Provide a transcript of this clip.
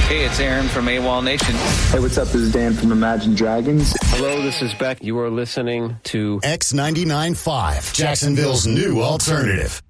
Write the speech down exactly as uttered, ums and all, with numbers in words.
Hey, it's Aaron from AWOL Nation. Hey, what's up? This is Dan from Imagine Dragons. Hello, this is Beck. You are listening to X ninety-nine point five, Jacksonville's new alternative.